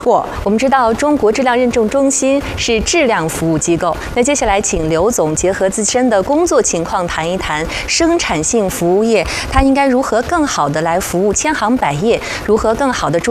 我们知道中国质量认证中心是质量服务机构，那接下来请刘总结合自身的工作情况谈一谈生产性服务业，它应该如何更好的来服务千行百业，如何更好的